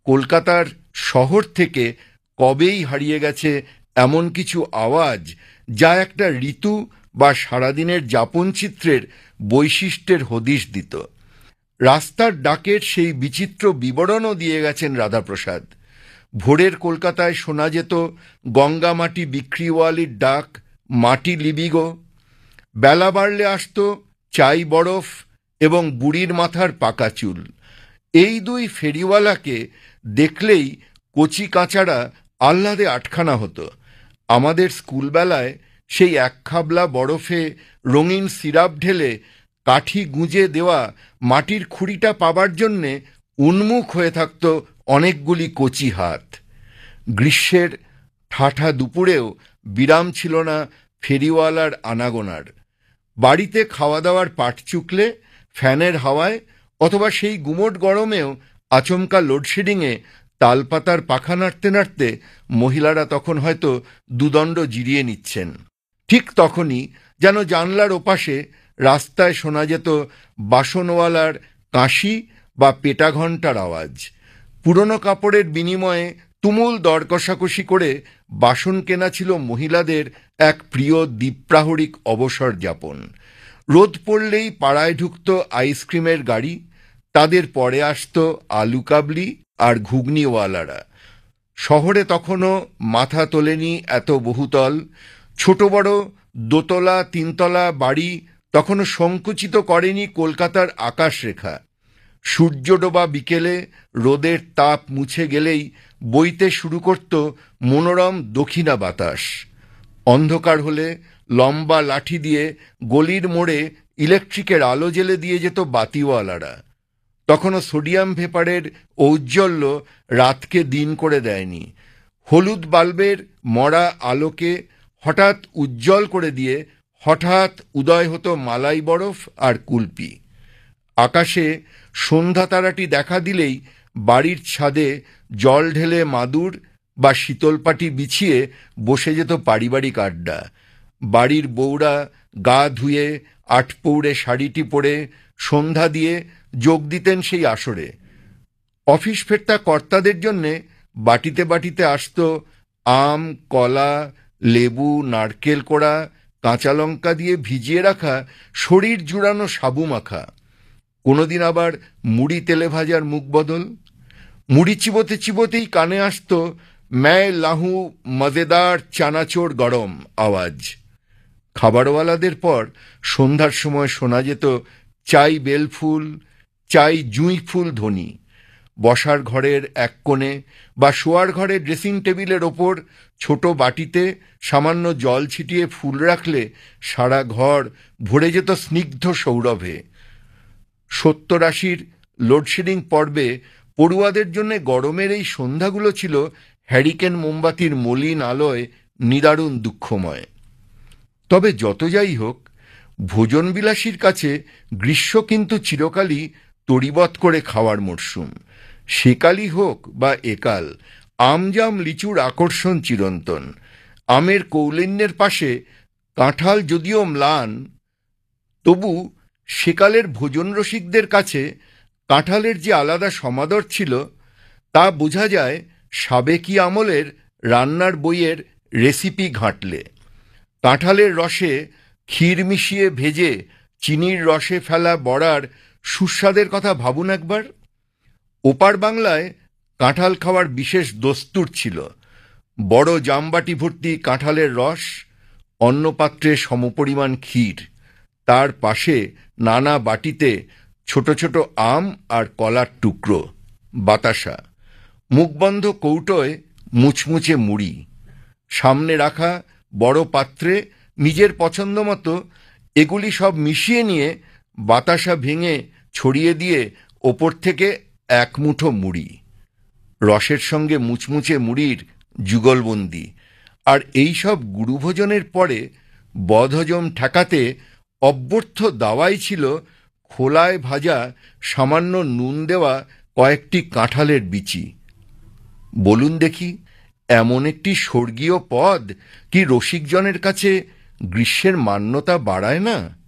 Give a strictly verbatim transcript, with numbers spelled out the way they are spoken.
কলকাতার শহর থেকে কবেই হারিয়ে গেছে এমন কিছু আওয়াজ যা একটা ঋতু বা সারাদিনের যাপনচিত্রের বৈশিষ্ট্যের হদিশ দিত। রাস্তার ডাকের সেই বিচিত্র বিবরণও দিয়ে গেছেন রাধাপ্রসাদ। ভোরের কলকাতায় শোনা যেত গঙ্গামাটি বিক্রিওয়ালির ডাক, মাটি লিবিগো। বেলা বাড়লে আসত চাই বরফ এবং বুড়ির মাথার পাকা চুল। এই দুই ফেরিওয়ালাকে দেখলেই কচি কাঁচারা আহ্লাদে আটখানা হতো। আমাদের স্কুলবেলায় সেই এক খাবলা বরফে রঙিন সিরাপ ঢেলে কাঠি গুঁজে দেওয়া মাটির খুঁড়িটা পাবার জন্যে উন্মুখ হয়ে থাকত অনেকগুলি কচি হাত। গ্রীষ্মের ঠাঠা দুপুরেও বিরাম ছিল না ফেরিওয়ালার আনাগোনার। বাড়িতে খাওয়া দাওয়ার পাট চুকলে ফ্যানের হাওয়ায় অথবা সেই গুমোট গরমেও আচমকা লোডশেডিংয়ে তালপাতার পাখা নাড়তে নাড়তে মহিলারা তখন হয়তো দুদণ্ড জিরিয়ে নিচ্ছেন। ঠিক তখনই যেন জানলার ওপাশে রাস্তায় শোনা যেত বাসনওয়ালার কাশি বা পেটা ঘণ্টার আওয়াজ। পুরনো কাপড়ের বিনিময়ে তুমুল দর কষাকষি করে বাসন কেনা ছিল মহিলাদের এক প্রিয় দ্বীপ্রাহরিক অবসর যাপন। রোদ পড়লেই পাড়ায় ঢুকত আইসক্রিমের গাড়ি, তাদের পরে আসত আলু কাবলি আর ঘুগনিওয়ালারা। শহরে তখনও মাথা তোলেনি এত বহুতল, ছোট বড় দোতলা তিনতলা বাড়ি তখনও সংকুচিত করেনি কলকাতার আকাশরেখা। সূর্যডোবা বিকেলে রোদের তাপ মুছে গেলেই বইতে শুরু করত মনোরম দক্ষিণা বাতাস। অন্ধকার হলে লম্বা লাঠি দিয়ে গলির মোড়ে ইলেকট্রিকের আলো জ্বেলে দিয়ে যেত বাতিওয়ালারা। তখনও সোডিয়াম ভেপারের ঔজ্জ্বল্য রাতকে দিন করে দেয়নি। হলুদ বাল্বের মরা আলোকে হঠাৎ উজ্জ্বল করে দিয়ে হঠাৎ উদয় হতো মালাই বরফ আর কুলপি। আকাশে সন্ধ্যা তারাটি দেখা দিলেই বাড়ির ছাদে জল ঢেলে মাদুর বা শীতলপাটি বিছিয়ে বসে যেত পারিবারিক আড্ডা। বাড়ির বউরা গা ধুয়ে আটপৌড়ে শাড়িটি পরে সন্ধ্যা দিয়ে যোগ দিতেন সেই আসরে। অফিস ফেরতা কর্তাদের জন্যে বাটিতে বাটিতে আসত আম, কলা, লেবু, নারকেল কোড়া, কাঁচা লঙ্কা দিয়ে ভিজিয়ে রাখা শরীর জুড়ানো সাবু মাখা। কোনোদিন আবার মুড়ি তেলে ভাজার মুখ বদল। মুড়ি চিবোতে চিবোতেই কানে আসত ম্যায় লাহু মজেদার চানাচোর গরম আওয়াজ। খাবারওয়ালাদের পর সন্ধ্যার সময় শোনা যেত চাই বেলফুল, চাই জুঁই ফুল ধ্বনি। বসার ঘরের এক কোণে বা শোয়ার ঘরের ড্রেসিং টেবিলের ওপর ছোট বাটিতে সামান্য জল ছিটিয়ে ফুল রাখলে সারা ঘর ভরে যেত স্নিগ্ধ সৌরভে। সত্তর আশির লোডশেডিং পর্বে পড়ুয়াদের জন্য গরমের এই সন্ধ্যাগুলো ছিল হ্যারিকেন মোমবাতির মলিন আলোয় নিদারুণ দুঃখময়। তবে যত যাই হোক, ভোজনবিলাসীর কাছে গ্রীষ্ম কিন্তু চিরকালই তরিবৎ করে খাওয়ার মরশুম। সেকালই হোক বা একাল, আমজাম লিচুর আকর্ষণ চিরন্তন। আমের কৌলিন্যের পাশে কাঁঠাল যদিও ম্লান, তবু সেকালের ভোজন রসিকদের কাছে কাঁঠালের যে আলাদা সমাদর ছিল তা বোঝা যায় সাবেকি আমলের রান্নার বইয়ের রেসিপি ঘাঁটলে। কাঁঠালের রসে ক্ষীর মিশিয়ে ভেজে চিনির রসে ফেলা বড়ার সুস্বাদের কথা ভাবুন একবার। ওপার বাংলায় কাঁঠাল খাওয়ার বিশেষ দস্তুর ছিল। বড় জামবাটি ভর্তি কাঁঠালের রস, অন্য পাত্রে সমপরিমাণ ক্ষীর, তার পাশে নানা বাটিতে ছোট ছোট আম আর কলার টুকরো, বাতাসা, মুখবন্ধ কৌটোয় মুচমুচে মুড়ি, সামনে রাখা বড় পাত্রে নিজের পছন্দ মতো এগুলি সব মিশিয়ে নিয়ে বাতাসা ভেঙে ছড়িয়ে দিয়ে ওপর থেকে এক মুঠো মুড়ি। রসের সঙ্গে মুচমুচে মুড়ির যুগলবন্দি। আর এই সব গুরুভোজনের পরে বদহজম ঠেকাতে অব্যর্থ দাওয়াই ছিল খোলায় ভাজা সামান্য নুন দেওয়া কয়েকটি কাঁঠালের বিচি। বলুন দেখি, এমন একটি স্বর্গীয় পদ কি রসিকজনের কাছে গ্রীষ্মের মান্যতা বাড়ায় না?